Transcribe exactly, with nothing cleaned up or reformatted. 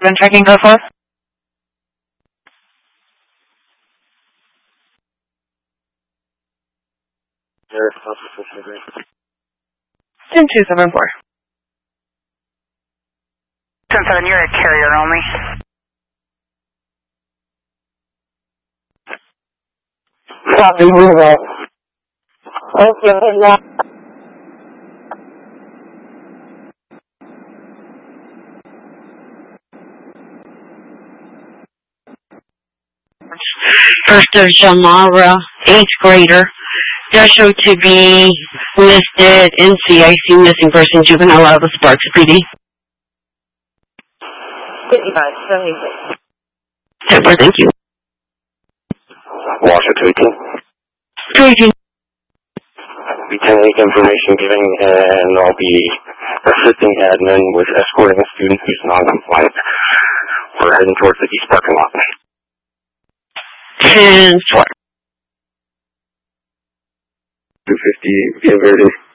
Been checking go for? ten two seven four. ten seven, you're a carrier only. Copy, move out. Okay, yeah. First of Jamara, eighth grader, does show to be listed in C I C missing person juvenile out of Sparks P D. fifty-five, seventy-six. Super, thank you. Washington eighteen. Tweaking. Be ten week information giving, and I'll be assisting admin with escorting a student who's non-compliant. We're heading towards the east parking lot. ten four. two fifty, Via Verde.